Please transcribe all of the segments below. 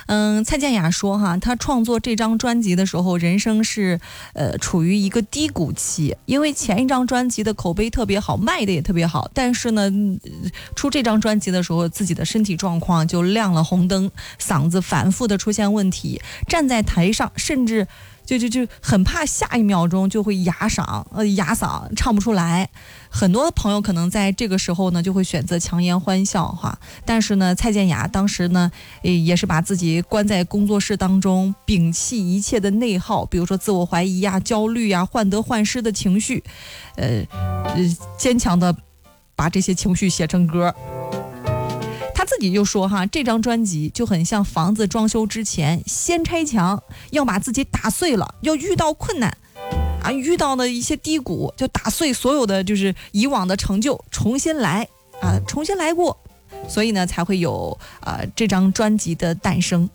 蔡健雅说哈，她创作这张专辑的时候，人生是处于一个低谷期，因为前一张专辑的口碑特别好，卖的也特别好，但是呢，出这张专辑的时候，自己的身体状况就亮了红灯，嗓子反复的出现问题，站在台上甚至就很怕下一秒钟就会哑嗓唱不出来。很多朋友可能在这个时候呢就会选择强颜欢笑哈，但是呢蔡健雅当时呢也是把自己关在工作室当中，摒弃一切的内耗，比如说自我怀疑呀、焦虑呀、患得患失的情绪，坚强的把这些情绪写成歌。他自己就说哈，这张专辑就很像房子装修之前先拆墙，要把自己打碎了，要遇到困难啊，遇到的一些低谷，就打碎所有的就是以往的成就，重新来啊，重新来过，所以呢才会有这张专辑的诞生。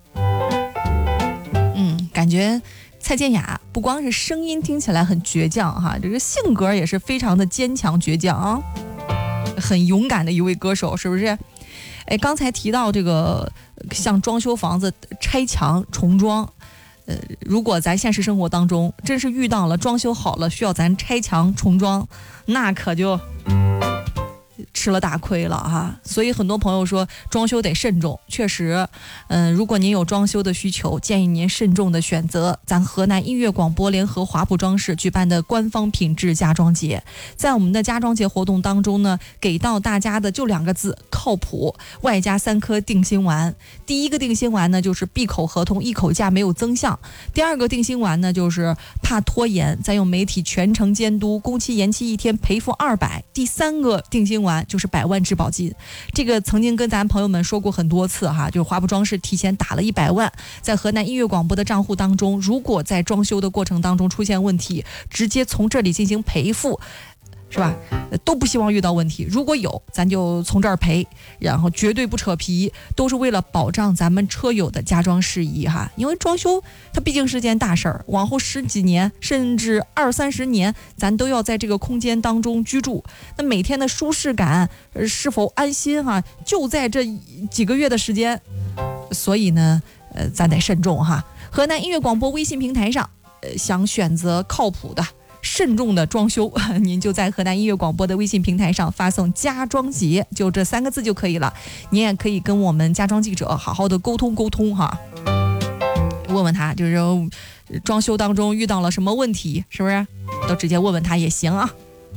感觉蔡健雅不光是声音听起来很倔强哈，这个性格也是非常的坚强倔强啊，很勇敢的一位歌手，是不是？刚才提到这个像装修房子拆墙重装，如果咱现实生活当中真是遇到了装修好了需要咱拆墙重装，那可就吃了大亏了哈。所以很多朋友说装修得慎重，确实，如果您有装修的需求，建议您慎重的选择咱河南音乐广播联合华普装饰举办的官方品质家装节。在我们的家装节活动当中呢，给到大家的就2个字：靠谱，外加3颗定心丸。第一个定心丸呢，就是闭口合同一口价没有增项；第二个定心丸呢，就是怕拖延，咱用媒体全程监督，工期延期1天赔付200；第3个定心丸就是100万质保金。这个曾经跟咱朋友们说过很多次哈，就是华普装饰提前打了100万，在河南音乐广播的账户当中，如果在装修的过程当中出现问题，直接从这里进行赔付，是吧？都不希望遇到问题，如果有咱就从这儿赔，然后绝对不扯皮，都是为了保障咱们车友的家装事宜哈。因为装修它毕竟是件大事儿，往后10几年甚至20-30年咱都要在这个空间当中居住，那每天的舒适感是否安心哈，就在这几个月的时间，所以呢咱得慎重哈。河南音乐广播微信平台上想选择靠谱的慎重的装修，您就在河南音乐广播的微信平台上发送家装节，就这3个字就可以了。您也可以跟我们家装记者好好的沟通哈，问问他就是装修当中遇到了什么问题，是不是都直接问问他也行啊。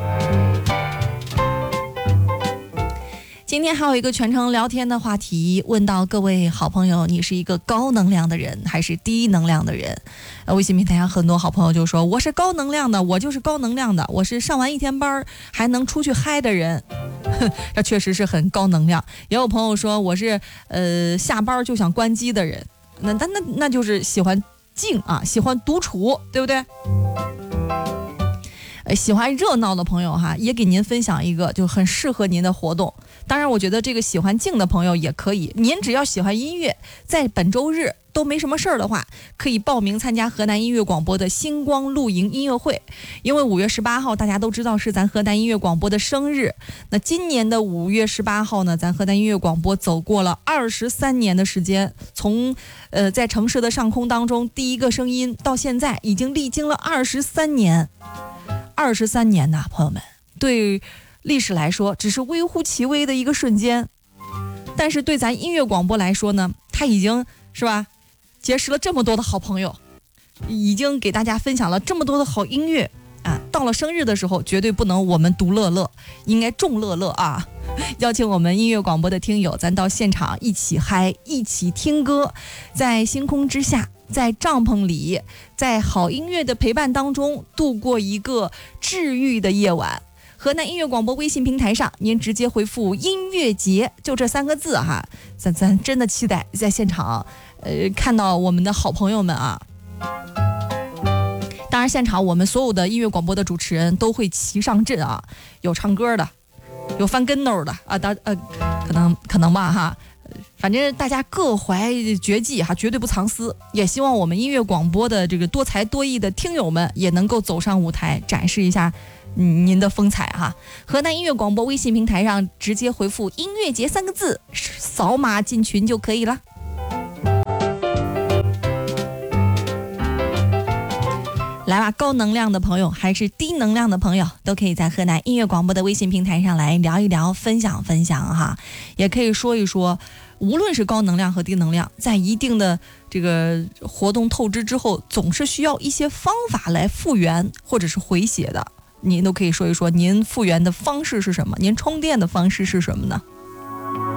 今天还有一个全程聊天的话题，问到各位好朋友，你是一个高能量的人还是低能量的人？微信平台上很多好朋友就说我是高能量的，我就是高能量的，我是上完1天班还能出去嗨的人。这确实是很高能量。也有朋友说我是下班就想关机的人，那就是喜欢静啊，喜欢独处，对不对？喜欢热闹的朋友哈，也给您分享一个就很适合您的活动。当然我觉得这个喜欢静的朋友也可以，您只要喜欢音乐，在本周日都没什么事儿的话，可以报名参加河南音乐广播的星光露营音乐会。因为5月18号大家都知道是咱河南音乐广播的生日，那今年的5月18号呢，咱河南音乐广播走过了23年的时间，从在城市的上空当中第一个声音到现在已经历经了23年呐，朋友们，对历史来说只是微乎其微的一个瞬间，但是对咱音乐广播来说呢，它已经是吧结识了这么多的好朋友，已经给大家分享了这么多的好音乐啊！到了生日的时候，绝对不能我们独乐乐，应该众乐乐啊！邀请我们音乐广播的听友，咱到现场一起嗨，一起听歌，在星空之下，在帐篷里，在好音乐的陪伴当中，度过一个治愈的夜晚。河南音乐广播微信平台上，您直接回复音乐节，就这3个字哈，咱真的期待在现场看到我们的好朋友们啊。当然现场我们所有的音乐广播的主持人都会齐上阵啊，有唱歌的，有翻跟斗的啊，可能吧哈，反正大家各怀绝技哈，绝对不藏私。也希望我们音乐广播的这个多才多艺的听友们也能够走上舞台，展示一下您的风采哈。河南音乐广播微信平台上直接回复音乐节3个字，扫码进群就可以了。 来吧，高能量的朋友还是低能量的朋友，都可以在河南音乐广播的微信平台上来聊一聊，分享分享哈，也可以说一说，无论是高能量和低能量，在一定的这个活动透支之后，总是需要一些方法来复原或者是回血的。您都可以说一说您复原的方式是什么，您充电的方式是什么呢？